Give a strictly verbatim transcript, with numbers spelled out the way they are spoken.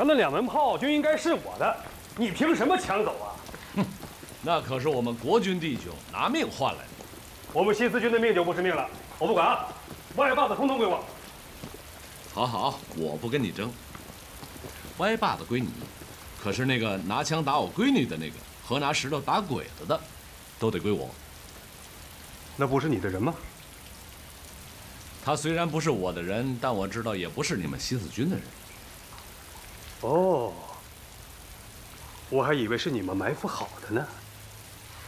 他那两门炮就应该是我的，你凭什么抢走啊？ 哼，那可是我们国军弟兄拿命换来的。 我们新四军的命就不是命了，我不管啊，歪把子统统归我。 好好，我不跟你争。歪把子归你，可是那个拿枪打我闺女的那个和拿石头打鬼子的，都得归我。 那不是你的人吗？ 他虽然不是我的人，但我知道也不是你们新四军的人。 哦，我还以为是你们埋伏好的呢。